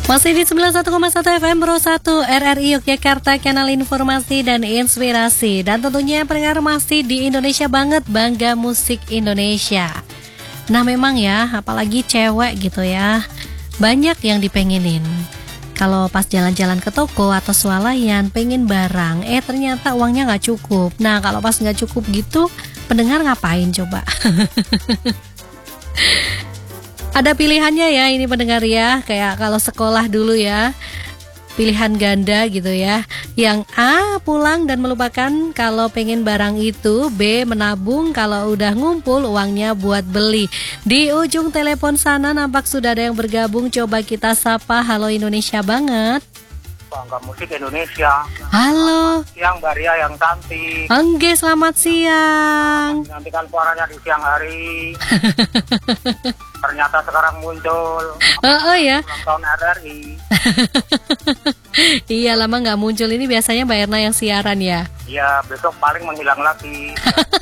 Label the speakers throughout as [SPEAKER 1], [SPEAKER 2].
[SPEAKER 1] Masih di 91,1 FM Pro 1 RRI Yogyakarta, kanal informasi dan inspirasi. Dan tentunya pendengar masih di Indonesia banget, bangga musik Indonesia. Nah memang ya, apalagi cewek gitu ya, banyak yang dipengenin. Kalau pas jalan-jalan ke toko atau swalayan pengen barang, ternyata uangnya gak cukup. Nah kalau pas gak cukup gitu, pendengar ngapain coba? Ada pilihannya ya ini pendengar ya, kayak kalau sekolah dulu ya, pilihan ganda gitu ya. Yang A, pulang dan melupakan kalau pengen barang itu. B, menabung kalau udah ngumpul uangnya buat beli. Di ujung telepon sana nampak sudah ada yang bergabung. Coba kita sapa. Halo Indonesia banget.
[SPEAKER 2] Bangga musik Indonesia.
[SPEAKER 1] Halo.
[SPEAKER 2] Siang Mbak Ria yang cantik.
[SPEAKER 1] Engge, selamat siang.
[SPEAKER 2] Nantikan suaranya di siang hari. Ternyata sekarang muncul.
[SPEAKER 1] Oh ya.
[SPEAKER 2] Ulang tahun RRI.
[SPEAKER 1] Iya, lama nggak muncul. Ini biasanya Mbak Erna yang siaran ya.
[SPEAKER 2] Iya, besok paling menghilang lagi.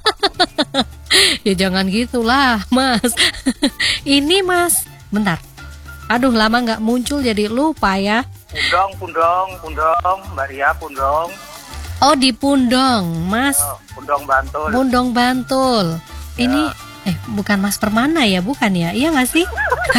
[SPEAKER 1] Ya jangan gitulah Mas. Ini Mas, bentar. Aduh, lama nggak muncul jadi lupa ya.
[SPEAKER 2] Pundong, Mbak Ria, Pundong.
[SPEAKER 1] Oh, di Pundong, Mas.
[SPEAKER 2] Pundong Bantul.
[SPEAKER 1] Pundong Bantul.
[SPEAKER 2] Ya.
[SPEAKER 1] Ini bukan Mas Permana ya, bukan ya? Iya nggak sih?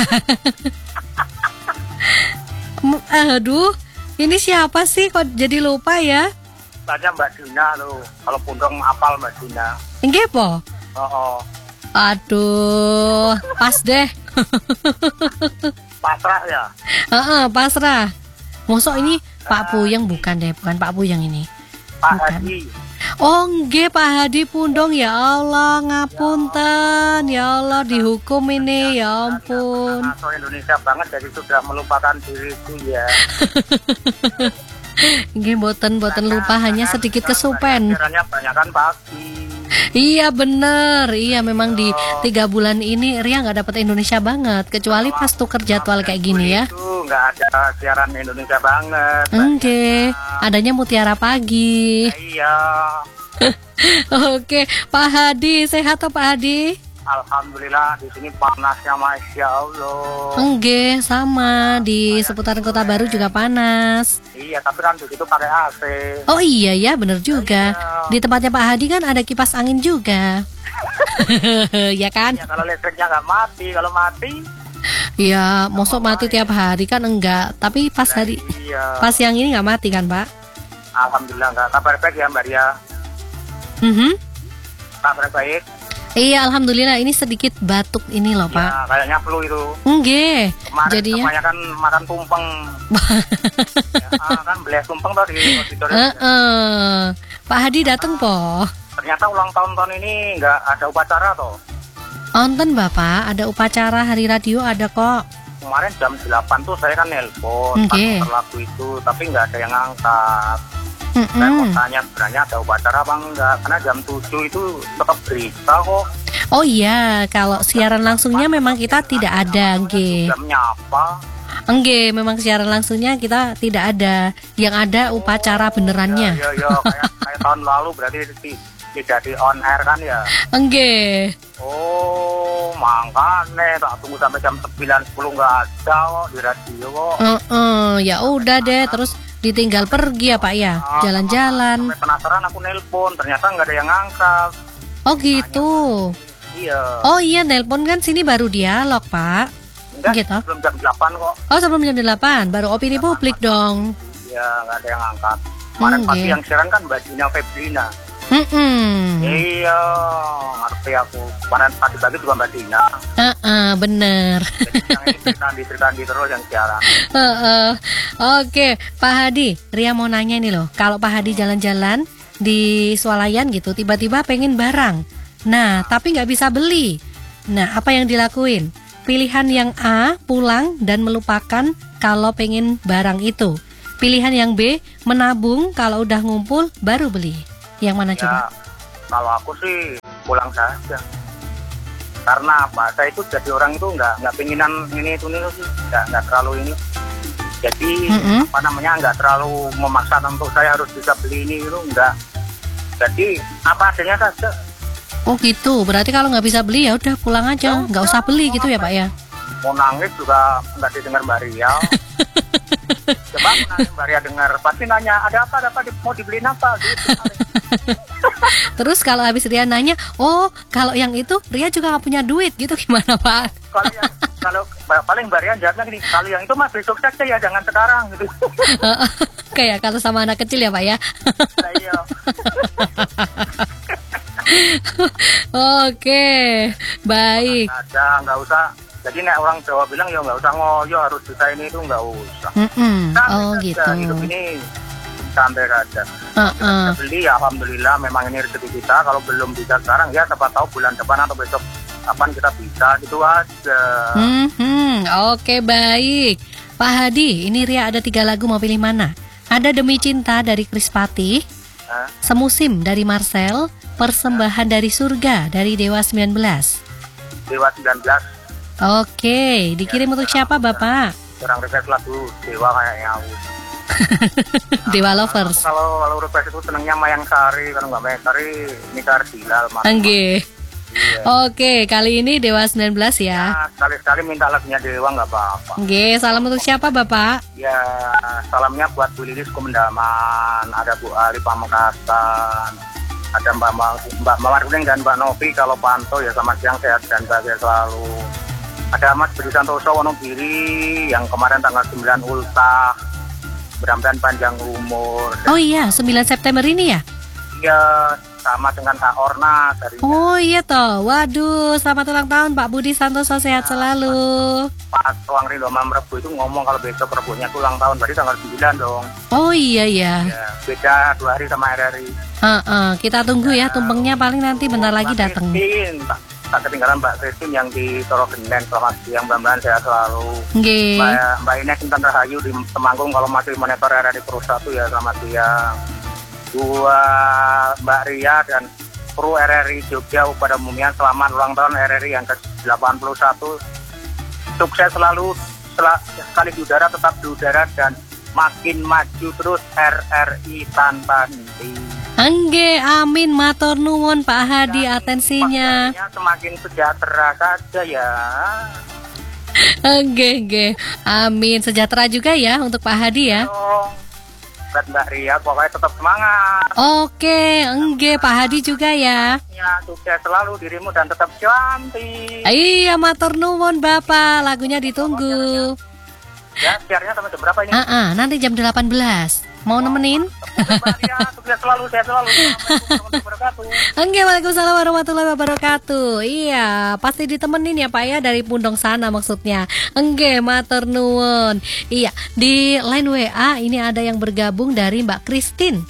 [SPEAKER 1] Aduh, ini siapa sih kok jadi lupa ya?
[SPEAKER 2] Tanya Mbak Dina loh. Kalau Pundong apal Mbak Dina.
[SPEAKER 1] Enggak po?
[SPEAKER 2] Oh.
[SPEAKER 1] Aduh, pas deh.
[SPEAKER 2] Pasrah ya?
[SPEAKER 1] Pasrah. Mosok ini Pak Puyeng bukan deh, bukan Pak Puyeng ini.
[SPEAKER 2] Pak
[SPEAKER 1] Bukan.
[SPEAKER 2] Hadi.
[SPEAKER 1] Oh nggih, Pak Hadi Pundong, ya Allah, ngapunten. Ya Allah, dihukum ini, ya ampun.
[SPEAKER 2] Nasional Indonesia banget, jadi sudah melupakan diriku ya.
[SPEAKER 1] Nggih, boten lupa, hanya sedikit kesupen.
[SPEAKER 2] Kiranya banyak kan pagi.
[SPEAKER 1] Iya bener, iya memang di 3 bulan ini Ria nggak dapat Indonesia banget, kecuali pas tuker jadwal kayak gini ya.
[SPEAKER 2] Itu nggak ada siaran Indonesia banget.
[SPEAKER 1] Oke, adanya Mutiara Pagi.
[SPEAKER 2] Iya.
[SPEAKER 1] Oke, Pak Hadi, sehat toh Pak Hadi?
[SPEAKER 2] Alhamdulillah, di sini panasnya Masya Allah.
[SPEAKER 1] Enggak, sama di seputaran Kota Baru juga panas.
[SPEAKER 2] Iya, tapi kan begitu pakai AC.
[SPEAKER 1] Oh iya ya, bener juga.
[SPEAKER 2] Iya.
[SPEAKER 1] Di tempatnya Pak Hadi kan ada kipas angin juga. Ya kan?
[SPEAKER 2] Ya, kalau listriknya nggak mati, kalau mati.
[SPEAKER 1] Ya, mosok mati tiap hari kan enggak. Tapi pas hari,
[SPEAKER 2] Iya.
[SPEAKER 1] pas yang ini nggak mati kan Pak?
[SPEAKER 2] Alhamdulillah nggak. Kabar baik ya Mbak Ria. Kabar baik.
[SPEAKER 1] Iya, alhamdulillah. Ini sedikit batuk ini loh Pak.
[SPEAKER 2] Ya, kayaknya flu itu.
[SPEAKER 1] Enggak.
[SPEAKER 2] Kemarin
[SPEAKER 1] Jadinya
[SPEAKER 2] kebanyakan makan tumpeng. Ya, kan beli tumpeng tuh di auditorium.
[SPEAKER 1] Pak Hadi dateng po.
[SPEAKER 2] Ternyata ulang tahun ini nggak ada upacara toh.
[SPEAKER 1] Nonton Bapak, ada upacara hari radio ada kok.
[SPEAKER 2] Kemarin jam 8 tuh saya kan nelpon pas
[SPEAKER 1] Oke.
[SPEAKER 2] muter lagu itu, tapi nggak ada yang angkat. Saya mau tanya sebenarnya ada upacara apa enggak, karena jam 7 itu tetap berita kok.
[SPEAKER 1] Oh iya, kalau siaran langsungnya memang kita tidak ada, nggih.
[SPEAKER 2] Jamnya apa?
[SPEAKER 1] Nggih, memang siaran langsungnya kita tidak ada. Yang ada upacara benerannya.
[SPEAKER 2] Iya, kayak tahun lalu berarti tidak di on air kan ya?
[SPEAKER 1] Nggih.
[SPEAKER 2] Oh, makanya tak tunggu sampai jam 9-10 nggak ada kok di radio kok.
[SPEAKER 1] Ya udah deh, terus ditinggal pergi ya Pak ya, jalan-jalan.
[SPEAKER 2] Sampai penasaran aku nelpon, ternyata nggak ada yang ngangkat.
[SPEAKER 1] Oh gitu.
[SPEAKER 2] Iya.
[SPEAKER 1] Oh iya, nelpon kan sini baru dialog Pak.
[SPEAKER 2] Enggak,
[SPEAKER 1] Gitu.
[SPEAKER 2] belum jam 8 kok.
[SPEAKER 1] Oh sebelum jam 8, baru opini publik dong.
[SPEAKER 2] Iya, nggak ada yang ngangkat. Kemarin pagi
[SPEAKER 1] Iya.
[SPEAKER 2] yang siaran kan Mbak Dina Febrina. Iya, ngerti aku. Kemarin pagi-pagi juga Mbak Dina.
[SPEAKER 1] Bener.
[SPEAKER 2] Jadi yang ini terus yang siaran.
[SPEAKER 1] Oke, Pak Hadi, Ria mau nanya nih loh. Kalau Pak Hadi jalan-jalan di swalayan gitu, tiba-tiba pengen barang. Nah, tapi nggak bisa beli. Nah, apa yang dilakuin? Pilihan yang A, pulang dan melupakan kalau pengen barang itu. Pilihan yang B, menabung kalau udah ngumpul baru beli. Yang mana
[SPEAKER 2] Ya,
[SPEAKER 1] coba?
[SPEAKER 2] kalau aku sih pulang saja. Karena apa? Saya itu jadi orang itu nggak penginan ini itu nih sih, nggak terlalu ini. Jadi apa namanya nggak terlalu memaksa untuk saya harus bisa beli ini itu nggak. Jadi apa adanya saja.
[SPEAKER 1] Oh gitu, berarti kalau nggak bisa beli ya udah pulang aja, nggak usah beli gitu ya Pak ya?
[SPEAKER 2] Mau nangis juga nggak didengar Mbak Ria. Coba nanti Mbak Ria dengar, pasti nanya ada apa mau dibeliin apa gitu.
[SPEAKER 1] Terus kalau habis Ria nanya, oh kalau yang itu Ria juga nggak punya duit gitu, gimana Pak?
[SPEAKER 2] Kalau paling Mbak Ria jawabnya gini, kalau yang itu mas besok saja ya, jangan sekarang gitu.
[SPEAKER 1] Kayak kalau sama anak kecil ya Pak ya.
[SPEAKER 2] Nah, iya.
[SPEAKER 1] Oke, baik.
[SPEAKER 2] Ada, nggak usah. Jadi nek orang Jawa bilang ya nggak usah ngoyo harus bisa ini itu nggak usah.
[SPEAKER 1] Oh
[SPEAKER 2] saja,
[SPEAKER 1] gitu.
[SPEAKER 2] Hidup ini santai aja. Beli ya alhamdulillah, memang ini rezeki kita. Kalau belum bisa sekarang ya siapa tahu bulan depan atau besok kapan kita bisa, gitu aja.
[SPEAKER 1] Oke, baik. Pak Hadi, ini Ria ada 3 lagu, mau pilih mana? Ada Demi Cinta dari Kris Patih, Semusim dari Marcel, Persembahan dari Surga dari Dewa 19.
[SPEAKER 2] Dewa 19.
[SPEAKER 1] Oke, dikirim untuk siapa Bapak?
[SPEAKER 2] Kurang request lagu Dewa kayaknya aku.
[SPEAKER 1] Dewa Lovers.
[SPEAKER 2] Kalau request itu senangnya Mayang Sari, kalau nggak Mayang Sari ini Kardilal.
[SPEAKER 1] Iya. Oke, kali ini Dewa 19 ya.
[SPEAKER 2] Nah, sekali-sekali minta lagunya Dewa nggak apa-apa.
[SPEAKER 1] Oke, salam untuk siapa Bapak?
[SPEAKER 2] Ya, salamnya buat Bu Lilis Kumendaman, ada Bu Ali Pamekasan, ada Mbak Mawar Kuning dan Mbak Novi kalau pantau ya, selamat siang, sehat dan bahagia selalu. Ada Mas Budi Santoso Wonogiri yang kemarin tanggal 9 ultah, mudah-mudahan panjang umur.
[SPEAKER 1] Oh iya, 9 September ini ya?
[SPEAKER 2] Iya, sama dengan Kak Orna dari.
[SPEAKER 1] Oh iya toh, waduh, selamat ulang tahun Pak Budi Santoso, sehat selalu.
[SPEAKER 2] Pak Tuang Rindo Mam Rebu itu ngomong kalau besok Rebunya itu ulang tahun, berarti tanggal 9 dong.
[SPEAKER 1] Oh iya ya.
[SPEAKER 2] Beda 2 hari sama RRI.
[SPEAKER 1] Kita tunggu ya, tumpengnya paling nanti bentar lagi datang.
[SPEAKER 2] Tak ketinggalan Mbak Christine yang di Toro Genden, selamat siang, mudah-mudahan sehat selalu. Mbak Ines Intan Rahayu di Temanggung kalau masih monitor RRI Pro 1 ya, selamat siang. Buat Mbak Ria dan kru RRI Jogja pada umumnya, selamat ulang tahun RRI yang ke-81. Sukses selalu, sekali di udara tetap di udara dan makin maju terus RRI tanpa henti.
[SPEAKER 1] Amin, matur nuwun Pak Hadi, atensinya.
[SPEAKER 2] Semakin sejahtera saja ya.
[SPEAKER 1] Amin, sejahtera juga ya untuk Pak Hadi ya.
[SPEAKER 2] Buat Mbak Ria, pokoknya tetap semangat.
[SPEAKER 1] Oke, Pak Hadi juga ya.
[SPEAKER 2] Ya, sukses selalu dirimu dan tetap cantik.
[SPEAKER 1] Iya, matur nuwun Bapak, lagunya ditunggu.
[SPEAKER 2] Ya, siarnya sampai jam berapa ini?
[SPEAKER 1] Nanti jam 18. Mau nemenin?
[SPEAKER 2] Sukses selalu, sehat selalu.
[SPEAKER 1] Waalaikumsalam warahmatullahi wabarakatuh. Iya, pasti ditemenin ya Pak ya, dari Pundong sana maksudnya. Matur nuwun. Iya, di line WA ini ada yang bergabung dari Mbak Christine.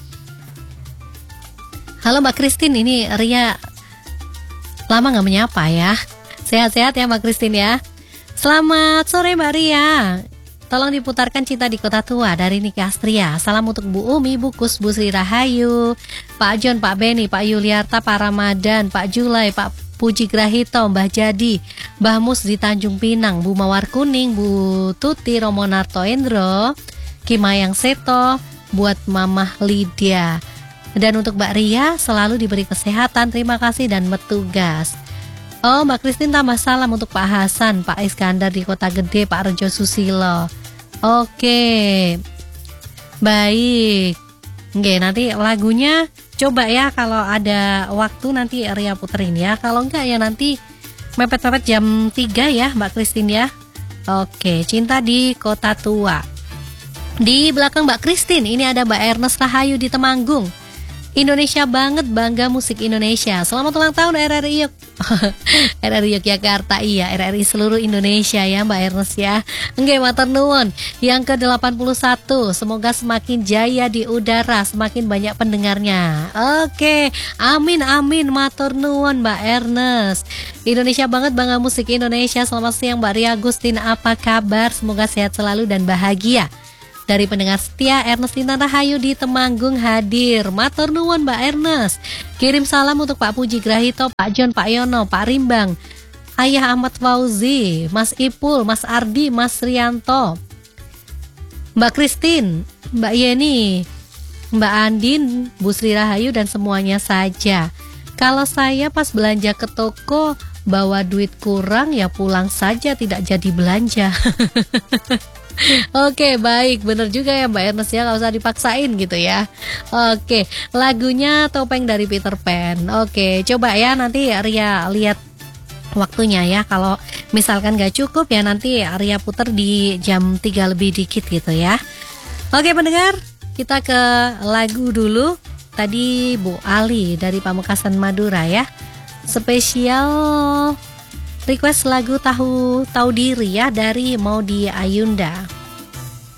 [SPEAKER 1] Halo Mbak Christine, ini Ria lama gak menyapa ya. Sehat-sehat ya Mbak Christine ya. Selamat sore Mbak Ria. Tolong diputarkan Cinta di Kota Tua dari Niki Astria. Salam untuk Bu Umi, Bu Kus, Bu Sri Rahayu, Pak John, Pak Beni, Pak Yuliarta, Pak Ramadan, Pak Julai, Pak Puji Grahito, Mbah Jadi, Mbah Mus di Tanjung Pinang, Bu Mawar Kuning, Bu Tuti, Romo Narto Endro, Kimayang Seto, buat Mamah Lydia. Dan untuk Mbak Ria selalu diberi kesehatan, terima kasih dan bertugas. Oh, Mbak Christine tambah salam untuk Pak Hasan, Pak Iskandar di Kota Gede, Pak Rejo Susilo. Oke, baik. Nanti lagunya coba ya kalau ada waktu nanti Ria puterin ya. Kalau enggak ya nanti mepet-mepet jam 3 ya Mbak Christine ya. Oke, Cinta di Kota Tua. Di belakang Mbak Christine ini ada Mbak Ernest Rahayu di Temanggung. Indonesia banget, bangga musik Indonesia. Selamat ulang tahun RRI RRI Yogyakarta, iya RRI seluruh Indonesia ya Mbak Ernest ya. Matur nuwun. Yang ke-81, semoga semakin jaya di udara, semakin banyak pendengarnya. Oke, amin matur nuwun Mbak Ernest. Indonesia banget, bangga musik Indonesia. Selamat siang Mbak Ria Agustin, apa kabar? Semoga sehat selalu dan bahagia. Dari pendengar setia Ernest Intan Rahayu di Temanggung hadir. Matur nuwun Mbak Ernest. Kirim salam untuk Pak Puji Grahito, Pak John, Pak Yono, Pak Rimbang, Ayah Ahmad Fauzi, Mas Ipul, Mas Ardi, Mas Rianto, Mbak Christine, Mbak Yeni, Mbak Andin, Bu Sri Rahayu dan semuanya saja. Kalau saya pas belanja ke toko bawa duit kurang ya pulang saja, tidak jadi belanja. Oke, baik, bener juga ya Mbak Ernest ya, nggak usah dipaksain gitu ya. Oke, lagunya Topeng dari Peter Pan. Oke, coba ya nanti Ria lihat waktunya ya. Kalau misalkan nggak cukup ya nanti Ria puter di jam 3 lebih dikit gitu ya. Oke pendengar, kita ke lagu dulu. Tadi Bu Ali dari Pamekasan Madura ya. Spesial request lagu tahu diri ya dari Maudi Ayunda.